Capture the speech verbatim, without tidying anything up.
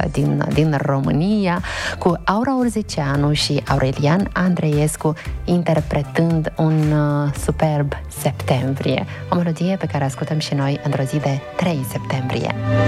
din, din România, cu Aura Urzeceanu și Aurelian Andreescu interpretând un uh, superb Septembrie, o melodie pe care ascultăm și noi într-o zi de trei septembrie.